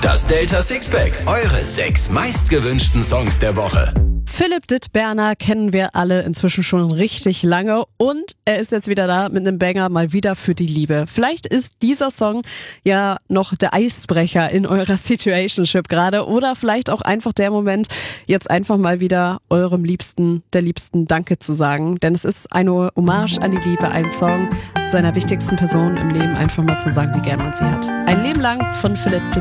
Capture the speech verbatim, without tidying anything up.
Das Delta Sixpack, eure sechs meistgewünschten Songs der Woche. Philipp Dittberner kennen wir alle inzwischen schon richtig lange und er ist jetzt wieder da mit einem Banger, mal wieder für die Liebe. Vielleicht ist dieser Song ja noch der Eisbrecher in eurer Situationship gerade oder vielleicht auch einfach der Moment, jetzt einfach mal wieder eurem Liebsten, der Liebsten Danke zu sagen. Denn es ist eine Hommage an die Liebe, ein Song seiner wichtigsten Person im Leben, einfach mal zu sagen, wie gern man sie hat. Ein Leben lang von Philipp Dittberner.